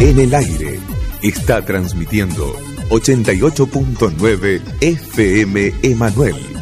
en el aire. Está transmitiendo 88.9 FM Emanuel.